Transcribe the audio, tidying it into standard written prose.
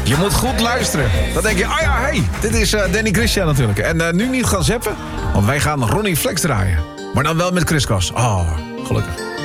Je moet goed luisteren. Dan denk je, oh ja, hey, dit is Danny Christian natuurlijk. En nu niet gaan zappen, want wij gaan Ronnie Flex draaien. Maar dan wel met Chris Cross. Oh, gelukkig.